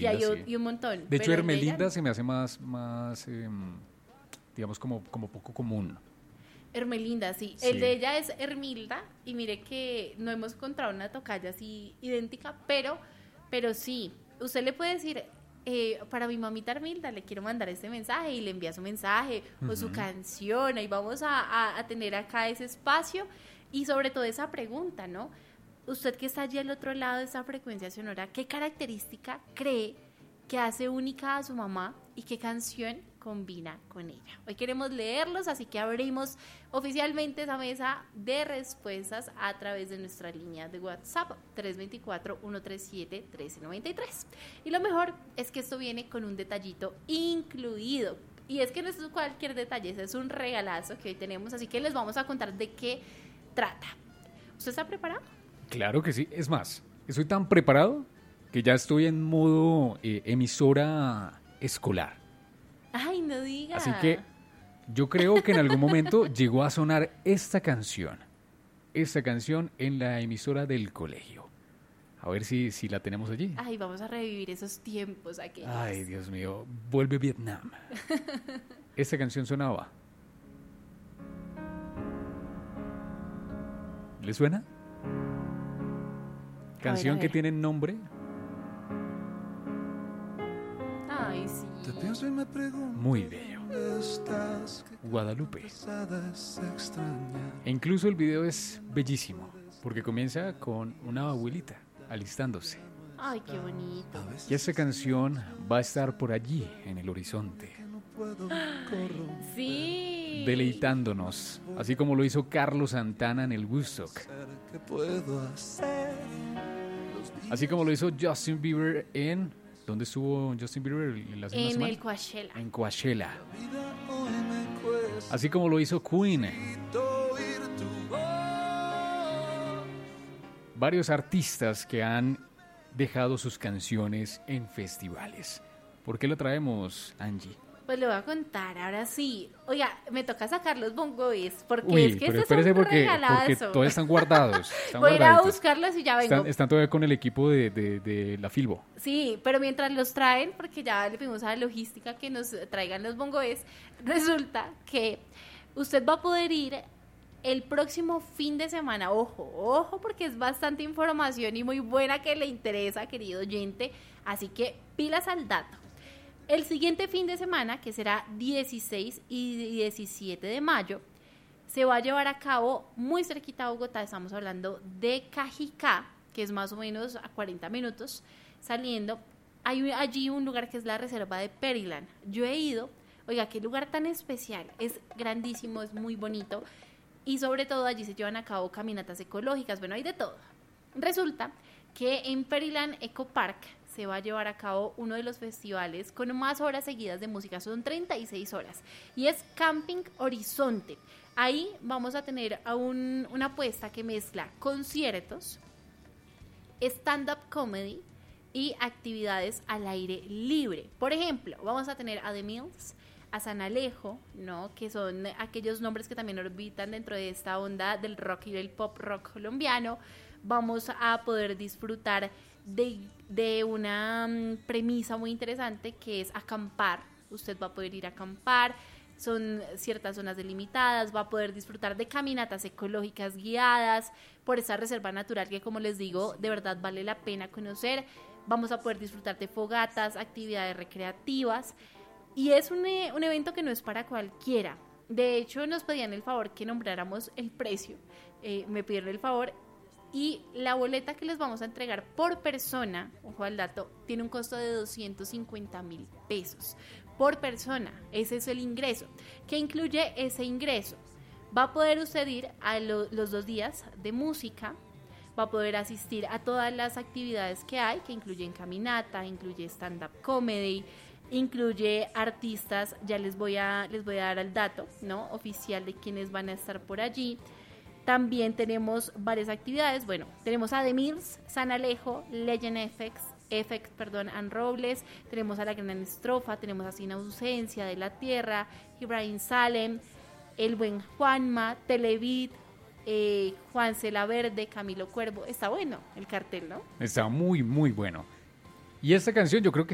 Hermelinda, sí. y un montón. De hecho, pero Hermelinda se me hace más digamos, como poco común. Hermelinda, sí. Sí. El de ella es Hermilda y mire que no hemos encontrado una tocaya así idéntica, pero sí. Usted le puede decir, para mi mamita Hermilda le quiero mandar este mensaje y le envía su mensaje o su canción. Ahí vamos a tener acá ese espacio y sobre todo esa pregunta, ¿no? Usted que está allí al otro lado de esa frecuencia sonora, ¿qué característica cree que hace única a su mamá y qué canción combina con ella? Hoy queremos leerlos, así que abrimos oficialmente esa mesa de respuestas a través de nuestra línea de WhatsApp 324-137-1393. Y lo mejor es que esto viene con un detallito incluido. Y es que no es cualquier detalle, ese es un regalazo que hoy tenemos, así que les vamos a contar de qué trata. ¿Usted está preparado? Claro que sí. Es más, estoy tan preparado que ya estoy en modo emisora escolar. Ay, no diga. Así que yo creo que en algún momento llegó a sonar esta canción en la emisora del colegio. A ver si la tenemos allí. Ay, vamos a revivir esos tiempos aquellos. Ay, Dios mío, vuelve Vietnam. Esta canción sonaba. ¿Le suena? Canción a que ver. tiene nombre Ay, sí. Te pienso y me pregunto muy bello. ¿dónde estás? Qué Guadalupe. pesada es extrañar. E incluso el video es bellísimo, porque comienza con una abuelita alistándose. Ay, qué bonito. Y esta canción va a estar por allí, en el horizonte, No puedo correr. Sí. deleitándonos, así como lo hizo Carlos Santana en el Woodstock, ¿Qué puedo hacer? así como lo hizo Justin Bieber en... ¿Dónde estuvo Justin Bieber la semana? En el Coachella. En Coachella. Vida hoy me cuesta Así como lo hizo Queen. oír tu voz. Varios artistas que han dejado sus canciones en festivales. ¿Por qué lo traemos, Angie? Pues le voy a contar, ahora sí. Oiga, me toca sacar los bongoes, porque Uy, es que pero este es espérese un porque regalazo. todos están guardados. Están Voy a ir a guardaditos. buscarlos y ya vengo. Están todavía con el equipo de la Filbo. Sí, pero mientras los traen, porque ya le pedimos a la logística que nos traigan los bongoes, resulta que usted va a poder ir el próximo fin de semana. Ojo, porque es bastante información y muy buena que le interesa, querido oyente. Así que pilas al dato. El siguiente fin de semana, que será 16 y 17 de mayo, se va a llevar a cabo muy cerquita a Bogotá. Estamos hablando de Cajicá, que es más o menos a 40 minutos saliendo. Hay allí un lugar que es la reserva de Peryland. Yo he ido, oiga, qué lugar tan especial, es grandísimo, es muy bonito y sobre todo allí se llevan a cabo caminatas ecológicas, bueno, hay de todo. Resulta que en Peryland Eco Park se va a llevar a cabo uno de los festivales con más horas seguidas de música, son 36 horas, y es Camping Horizonte. Ahí vamos a tener una apuesta que mezcla conciertos, stand-up comedy y actividades al aire libre. Por ejemplo, vamos a tener a The Mills, a San Alejo, ¿no? Que son aquellos nombres que también orbitan dentro de esta onda del rock y del pop rock colombiano. Vamos a poder disfrutar de una premisa muy interesante que es acampar. Usted va a poder ir a acampar, son ciertas zonas delimitadas, va a poder disfrutar de caminatas ecológicas guiadas por esa reserva natural que, como les digo, de verdad vale la pena conocer. Vamos a poder disfrutar de fogatas, actividades recreativas, y es un evento que no es para cualquiera. De hecho, nos pedían el favor que nombráramos el precio, me pidieron el favor, y la boleta que les vamos a entregar por persona, ojo al dato, tiene un costo de 250,000 pesos por persona. Ese es el ingreso. ¿Qué incluye ese ingreso? Va a poder usted ir a los 2 días de música, va a poder asistir a todas las actividades que hay, que incluyen caminata, incluye stand-up comedy, incluye artistas, ya les voy a dar el dato, ¿no?, oficial de quienes van a estar por allí. También tenemos varias actividades. Bueno, tenemos a The Mills, San Alejo, Legend FX, Ann Robles, tenemos a La Gran Estrofa, tenemos a Sin Ausencia, De la Tierra, Ibrahim Salem, El Buen Juanma, Televid, Juan Cela Verde, Camilo Cuervo. Está bueno el cartel, ¿no? Está muy, muy bueno. Y esta canción yo creo que